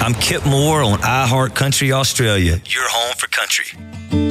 I'm Kip Moore on iHeart Country Australia, your home for country.